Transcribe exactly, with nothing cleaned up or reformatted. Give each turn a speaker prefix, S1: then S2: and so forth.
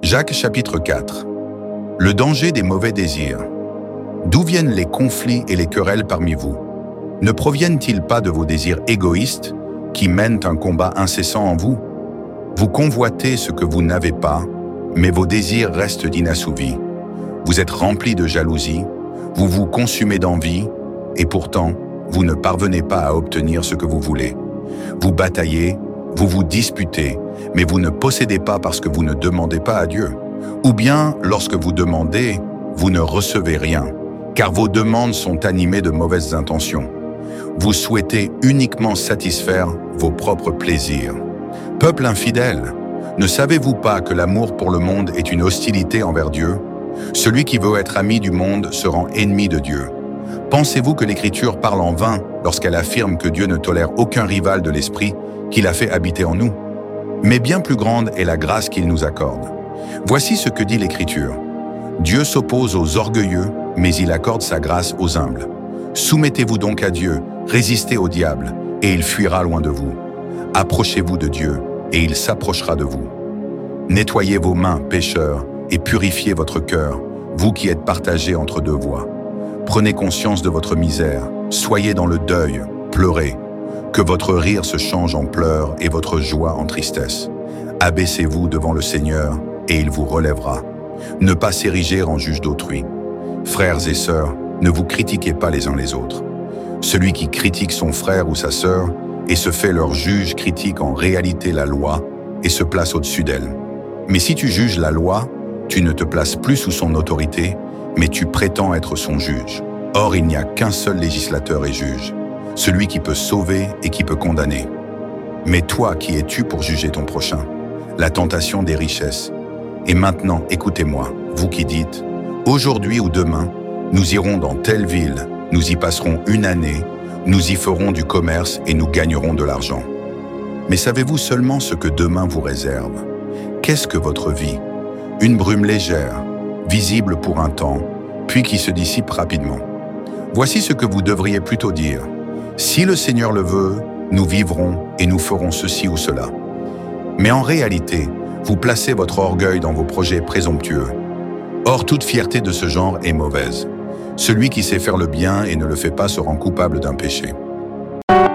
S1: Jacques chapitre quatre. Le danger des mauvais désirs. D'où viennent les conflits et les querelles parmi vous? Ne proviennent-ils pas de vos désirs égoïstes qui mènent un combat incessant en vous? Vous convoitez ce que vous n'avez pas, mais vos désirs restent inassouvis. Vous êtes remplis de jalousie, vous vous consumez d'envie, et pourtant, vous ne parvenez pas à obtenir ce que vous voulez. Vous bataillez, vous vous disputez, mais vous ne possédez pas parce que vous ne demandez pas à Dieu. Ou bien, lorsque vous demandez, vous ne recevez rien, car vos demandes sont animées de mauvaises intentions. Vous souhaitez uniquement satisfaire vos propres plaisirs. Peuple infidèle, ne savez-vous pas que l'amour pour le monde est une hostilité envers Dieu? Celui qui veut être ami du monde se rend ennemi de Dieu. Pensez-vous que l'Écriture parle en vain lorsqu'elle affirme que Dieu ne tolère aucun rival de l'Esprit qu'il a fait habiter en nous? Mais bien plus grande est la grâce qu'il nous accorde. Voici ce que dit l'Écriture. Dieu s'oppose aux orgueilleux, mais il accorde sa grâce aux humbles. Soumettez-vous donc à Dieu, résistez au diable, et il fuira loin de vous. Approchez-vous de Dieu, et il s'approchera de vous. Nettoyez vos mains, pécheurs, et purifiez votre cœur, vous qui êtes partagés entre deux voies. Prenez conscience de votre misère, soyez dans le deuil, pleurez. Que votre rire se change en pleurs et votre joie en tristesse. Abaissez-vous devant le Seigneur, et il vous relèvera. Ne pas s'ériger en juge d'autrui. Frères et sœurs, ne vous critiquez pas les uns les autres. Celui qui critique son frère ou sa sœur et se fait leur juge critique en réalité la loi et se place au-dessus d'elle. Mais si tu juges la loi, tu ne te places plus sous son autorité, mais tu prétends être son juge. Or, il n'y a qu'un seul législateur et juge, celui qui peut sauver et qui peut condamner. Mais toi, qui es-tu pour juger ton prochain? La tentation des richesses. Et maintenant, écoutez-moi, vous qui dites, aujourd'hui ou demain, nous irons dans telle ville, nous y passerons une année, nous y ferons du commerce et nous gagnerons de l'argent. Mais savez-vous seulement ce que demain vous réserve? Qu'est-ce que votre vie? Une brume légère, visible pour un temps, puis qui se dissipe rapidement. Voici ce que vous devriez plutôt dire. Si le Seigneur le veut, nous vivrons et nous ferons ceci ou cela. Mais en réalité, vous placez votre orgueil dans vos projets présomptueux. Or, toute fierté de ce genre est mauvaise. Celui qui sait faire le bien et ne le fait pas se rend coupable d'un péché.